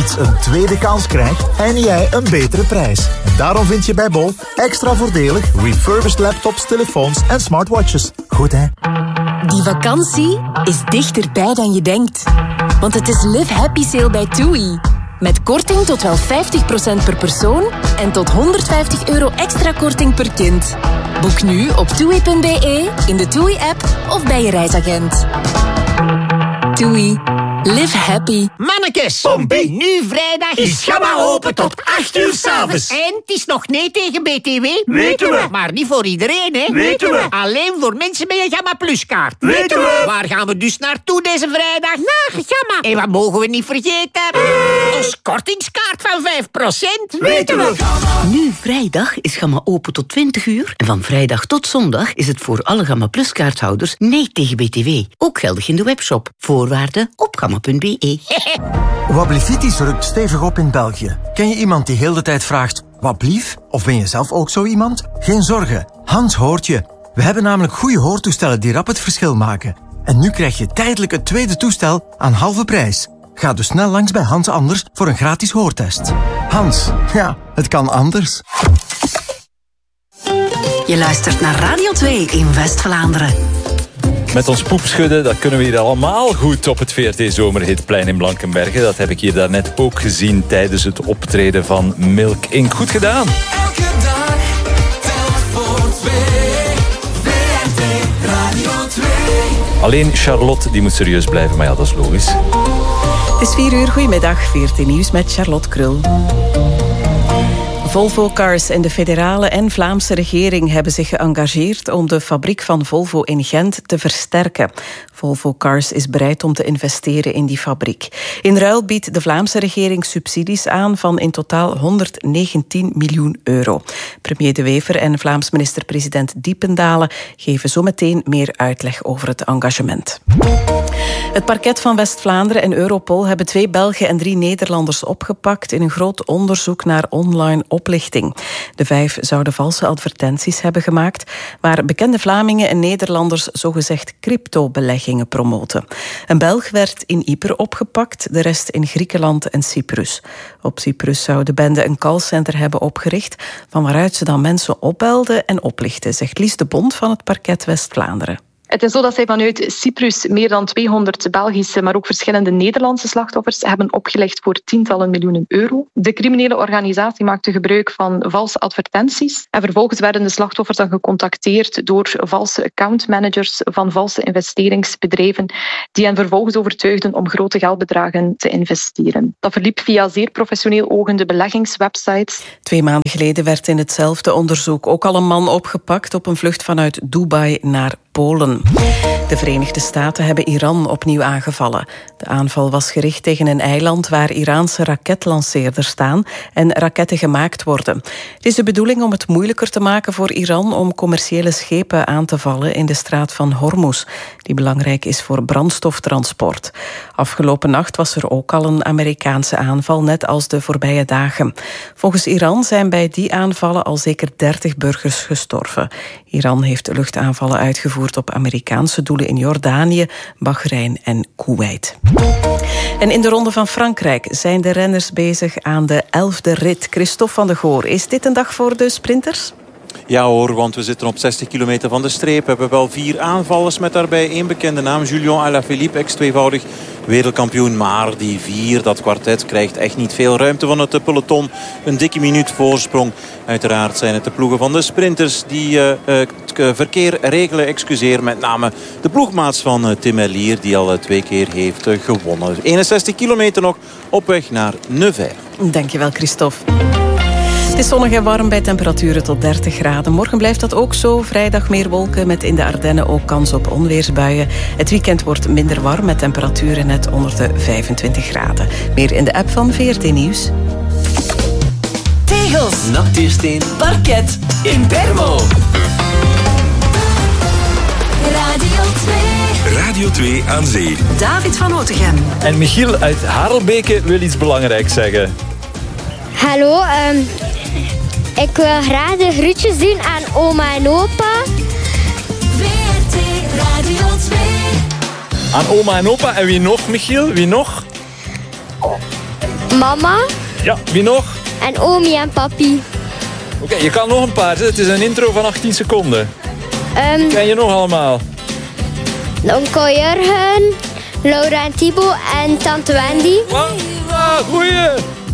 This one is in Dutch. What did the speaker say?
iets een tweede kans krijgt en jij een betere prijs. En daarom vind je bij bol extra voordelig refurbished laptops, telefoons en smartwatches. Goed, hè? Die vakantie is dichterbij dan je denkt. Want het is Live Happy Sale bij TUI. Met korting tot wel 50% per persoon en tot €150 extra korting per kind. Boek nu op TUI.be, in de TUI-app of bij je reisagent. TUI. Live happy. Mannekes, Pompie. nu vrijdag Is Gamma open tot 8 uur 's avonds. En het is nog nee tegen BTW. Weten we. Maar niet voor iedereen, hè? Weten we. Alleen voor mensen met een Gamma Plus kaart. Weten we. Waar gaan we dus naartoe deze vrijdag? Naar Gamma. En wat mogen we niet vergeten? Ons kortingskaart van 5%. Weten we. Nu vrijdag is Gamma open tot 20 uur. En van vrijdag tot zondag is het voor alle Gamma Plus kaarthouders nee tegen BTW. Ook geldig in de webshop. Voorwaarden op gamma.be. Wablivitis rukt stevig op in België. Ken je iemand die heel de tijd vraagt, wat blief? Of ben je zelf ook zo iemand? Geen zorgen, Hans hoort je. We hebben namelijk goede hoortoestellen die rap het verschil maken. En nu krijg je tijdelijk het tweede toestel aan halve prijs. Ga dus snel langs bij Hans Anders voor een gratis hoortest. Hans, ja, het kan anders. Je luistert naar Radio 2 in West-Vlaanderen. Met ons poepschudden, dat kunnen we hier allemaal goed op het VRT-zomerhitplein in Blankenberge. Dat heb ik hier daarnet ook gezien tijdens het optreden van Milk Inc. Goed gedaan. Elke dag telt voor twee. VRT Radio 2. Alleen Charlotte die moet serieus blijven, maar ja, dat is logisch. Het is 4 uur, goedemiddag. VRT Nieuws met Charlotte Krul. Volvo Cars en de federale en Vlaamse regering hebben zich geëngageerd om de fabriek van Volvo in Gent te versterken. Volvo Cars is bereid om te investeren in die fabriek. In ruil biedt de Vlaamse regering subsidies aan van in totaal €119 miljoen. Premier De Wever en Vlaams minister-president Diependalen geven zometeen meer uitleg over het engagement. Het parket van West-Vlaanderen en Europol hebben 2 Belgen en 3 Nederlanders opgepakt in een groot onderzoek naar online oplichting. De 5 zouden valse advertenties hebben gemaakt waar bekende Vlamingen en Nederlanders zogezegd cryptobeleggingen promoten. Een Belg werd in Ypres opgepakt, de rest in Griekenland en Cyprus. Op Cyprus zou de bende een callcenter hebben opgericht van waaruit ze dan mensen opbelden en oplichten, zegt Lies de Bond van het parket West-Vlaanderen. Het is zo dat zij vanuit Cyprus meer dan 200 Belgische, maar ook verschillende Nederlandse slachtoffers hebben opgelegd voor tientallen miljoenen euro. De criminele organisatie maakte gebruik van valse advertenties en vervolgens werden de slachtoffers dan gecontacteerd door valse accountmanagers van valse investeringsbedrijven die hen vervolgens overtuigden om grote geldbedragen te investeren. Dat verliep via zeer professioneel ogende beleggingswebsites. 2 maanden geleden werd in hetzelfde onderzoek ook al een man opgepakt op een vlucht vanuit Dubai naar Polen. De Verenigde Staten hebben Iran opnieuw aangevallen. De aanval was gericht tegen een eiland waar Iraanse raketlanceerders staan en raketten gemaakt worden. Het is de bedoeling om het moeilijker te maken voor Iran om commerciële schepen aan te vallen in de straat van Hormuz, die belangrijk is voor brandstoftransport. Afgelopen nacht was er ook al een Amerikaanse aanval, net als de voorbije dagen. Volgens Iran zijn bij die aanvallen al zeker 30 burgers gestorven. Iran heeft luchtaanvallen uitgevoerd op Amerikaanse doelen in Jordanië, Bahrein en Kuwait. En in de Ronde van Frankrijk zijn de renners bezig aan de 11e rit. Christophe van der Goor, is dit een dag voor de sprinters? Ja hoor, want we zitten op 60 kilometer van de streep. We hebben wel 4 aanvallers met daarbij 1 bekende naam. Julian Alaphilippe, ex-tweevoudig wereldkampioen. Maar die 4, dat kwartet, krijgt echt niet veel ruimte van het peloton. Een dikke minuut voorsprong. Uiteraard zijn het de ploegen van de sprinters die het verkeer regelen. Excuseer, met name de ploegmaats van Tim Merlier die al 2 keer heeft gewonnen. 61 kilometer nog op weg naar Nevers. Dankjewel, Christophe. Het is zonnig en warm bij temperaturen tot 30 graden. Morgen blijft dat ook zo. Vrijdag meer wolken met in de Ardennen ook kans op onweersbuien. Het weekend wordt minder warm met temperaturen net onder de 25 graden. Meer in de app van VRT Nieuws. Tegels, natuursteen, parket, Impermo. Radio 2. Radio 2 aan zee. David van Otegem. En Michiel uit Harelbeke wil iets belangrijks zeggen. Hallo, ik wil graag de groetjes doen aan oma en opa. VRT Radio 2. Aan oma en opa. En wie nog, Michiel? Wie nog? mama Ja, wie nog? en omi en papi. Oké, je kan nog een paar. Het is een intro van 18 seconden. Ken je nog allemaal? Onkel Jurgen, Laura en Thibaut en tante Wendy. Goeie!